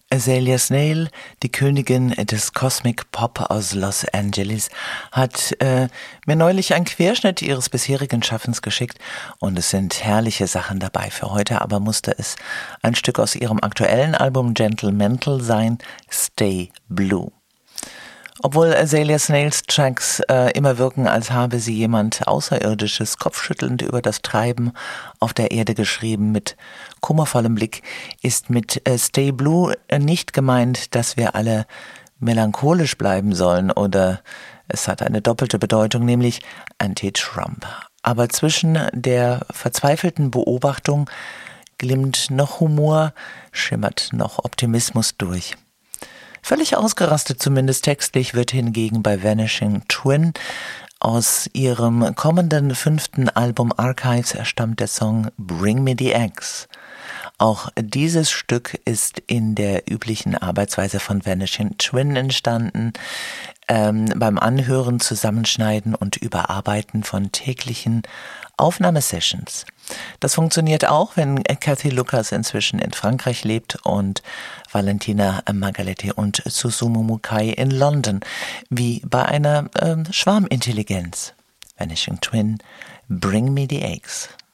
Azalea Snail, die Königin des Cosmic Pop aus Los Angeles, hat mir neulich einen Querschnitt ihres bisherigen Schaffens geschickt und es sind herrliche Sachen dabei. Für heute aber musste es ein Stück aus ihrem aktuellen Album Gentlemental sein, Stay Blue. Obwohl Azalea Snails Tracks immer wirken, als habe sie jemand Außerirdisches kopfschüttelnd über das Treiben auf der Erde geschrieben, mit kummervollem Blick, ist mit Stay Blue nicht gemeint, dass wir alle melancholisch bleiben sollen, oder es hat eine doppelte Bedeutung, nämlich Anti-Trump. Aber zwischen der verzweifelten Beobachtung glimmt noch Humor, schimmert noch Optimismus durch. Völlig ausgerastet, zumindest textlich, wird hingegen bei Vanishing Twin aus ihrem kommenden 5. Album Archives stammt der Song Bring Me the Eggs. Auch dieses Stück ist in der üblichen Arbeitsweise von Vanishing Twin entstanden, beim Anhören, Zusammenschneiden und Überarbeiten von täglichen Aufnahmesessions. Das funktioniert auch, wenn Cathy Lucas inzwischen in Frankreich lebt und Valentina Margaletti und Susumu Mukai in London, wie bei einer Schwarmintelligenz. Vanishing Twin, Bring Me the Eggs.